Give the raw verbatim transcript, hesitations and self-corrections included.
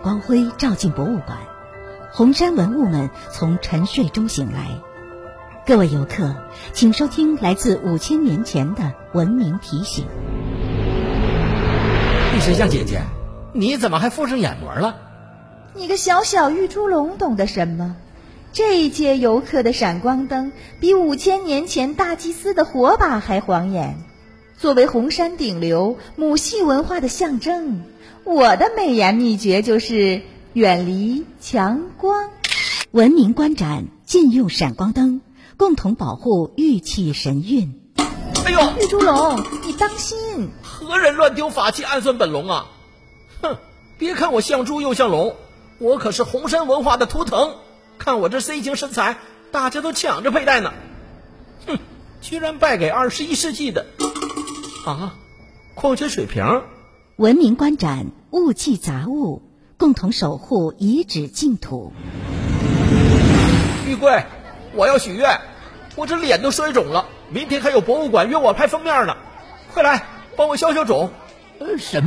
光辉照进博物馆，红山文物们从沉睡中醒来。各位游客，请收听来自五千年前的文明提醒。 碧水香姐姐，你怎么还敷上眼膜了？ 你个小小玉猪笼懂得什么？这一届游客的闪光灯比五千年前大祭司的火把还晃眼。作为红山顶流母系文化的象征，我的美颜秘诀就是远离强光。 文明观展，禁用闪光灯，共同保护玉器神韵。 哎呦， 玉猪笼，你当心！ 何人乱丢法器，暗算本龙啊？哼，别看我像猪又像龙，我可是红山文化的图腾。看我这 C 型身材，大家都抢着佩戴呢。哼，居然败给二十一世纪的啊！矿泉水瓶。 文明观展，物器杂物，共同守护遗址净土。 玉贵，我要许愿，我这脸都摔肿了，明天还有博物馆约我拍封面呢，快来帮我消消肿。 呃，什么？